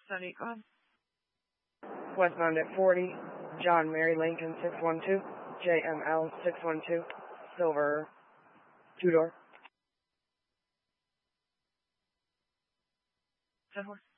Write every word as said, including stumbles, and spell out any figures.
Sunny, go ahead. Westbound at forty, John Mary Lincoln six one two, J M L six one two, silver two door. ten four.